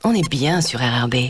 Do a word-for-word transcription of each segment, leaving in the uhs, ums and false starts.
On est bien sur R R B.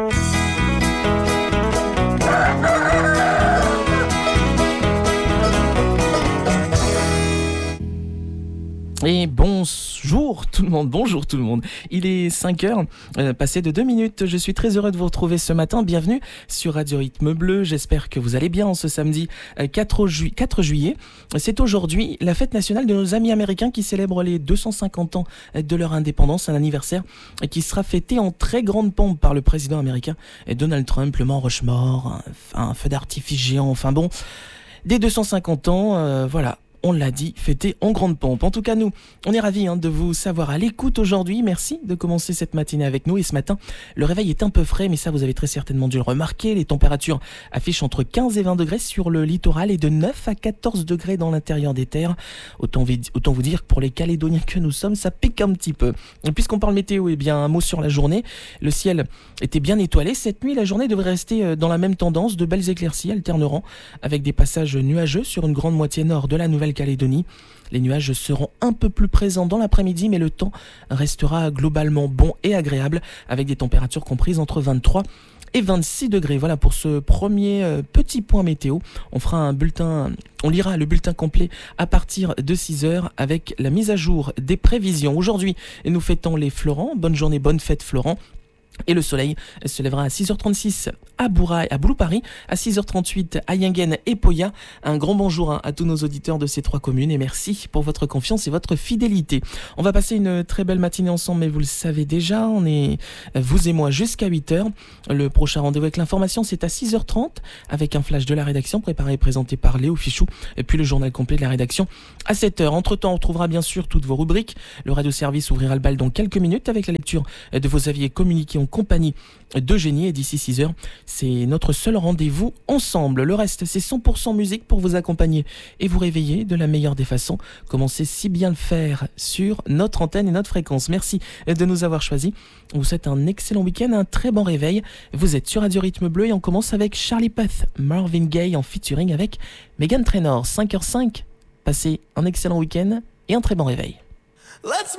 Et bonjour tout le monde, bonjour tout le monde. Il est cinq heures, euh, passé de deux minutes. Je suis très heureux de vous retrouver ce matin. Bienvenue sur Radio Rythme Bleu. J'espère que vous allez bien en ce samedi euh, quatre juillet. C'est aujourd'hui la fête nationale de nos amis américains qui célèbrent les deux cent cinquante ans de leur indépendance, un anniversaire qui sera fêté en très grande pompe par le président américain Donald Trump, le Mont Rushmore, un, un feu d'artifice géant, enfin bon, des deux cent cinquante ans, euh, voilà. On l'a dit, fêté en grande pompe. En tout cas, nous, on est ravis hein, de vous savoir à l'écoute aujourd'hui. Merci de commencer cette matinée avec nous. Et ce matin, le réveil est un peu frais, mais ça, vous avez très certainement dû le remarquer. Les températures affichent entre quinze et vingt degrés sur le littoral et de neuf à quatorze degrés dans l'intérieur des terres. Autant, autant vous dire que pour les Calédoniens que nous sommes, ça pique un petit peu. Et puisqu'on parle météo, eh bien, un mot sur la journée. Le ciel était bien étoilé. Cette nuit, la journée devrait rester dans la même tendance. De belles éclaircies alterneront avec des passages nuageux sur une grande moitié nord de la Nouvelle Calédonie. Les nuages seront un peu plus présents dans l'après-midi, mais le temps restera globalement bon et agréable avec des températures comprises entre vingt-trois et vingt-six degrés. Voilà pour ce premier euh, petit point météo. On fera un bulletin, on lira le bulletin complet à partir de six heures avec la mise à jour des prévisions. Aujourd'hui, nous fêtons les Florents. Bonne journée, bonne fête Florent. Et le soleil se lèvera à six heures trente-six à Bourail, à Boulou-Paris, à six heures trente-huit à Yingen et Poya. Un grand bonjour à tous nos auditeurs de ces trois communes et merci pour votre confiance et votre fidélité. On va passer une très belle matinée ensemble, mais vous le savez déjà, on est, vous et moi, jusqu'à huit heures. Le prochain rendez-vous avec l'information, c'est à six heures trente avec un flash de la rédaction préparé et présenté par Léo Fichou et puis le journal complet de la rédaction à sept heures. Entre-temps, on retrouvera bien sûr toutes vos rubriques. Le radio-service ouvrira le bal dans quelques minutes avec la lecture de vos avis et communiqués en compagnie d'Eugénie et d'ici six heures, c'est notre seul rendez-vous ensemble. Le reste, c'est cent pour cent musique pour vous accompagner et vous réveiller de la meilleure des façons. Commencez si bien le faire sur notre antenne et notre fréquence. Merci de nous avoir choisis. On vous souhaite un excellent week-end, un très bon réveil. Vous êtes sur Radio Rythme Bleu et on commence avec Charlie Puth, Marvin Gaye en featuring avec Meghan Trainor. cinq heures cinq, passez un excellent week-end et un très bon réveil. Let's